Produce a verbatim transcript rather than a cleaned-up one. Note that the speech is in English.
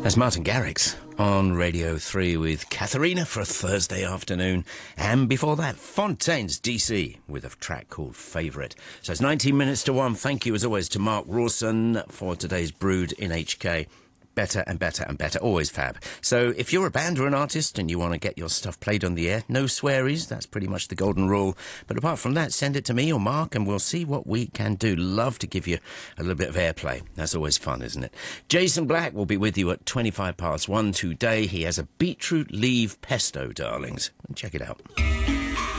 That's Martin Garrix on Radio three with Katharina for a Thursday afternoon. And before that, Fontaine's D C with a track called Favourite. So it's nineteen minutes to one. Thank you, as always, to Mark Rawson for today's Brood in H K. Better and better and better. Always fab. So if you're a band or an artist and you want to get your stuff played on the air, no swearies. That's pretty much the golden rule. But apart from that, send it to me or Mark and we'll see what we can do. Love to give you a little bit of airplay. That's always fun, isn't it? Jason Black will be with you at twenty-five past one today. He has a beetroot leaf pesto, darlings. Check it out.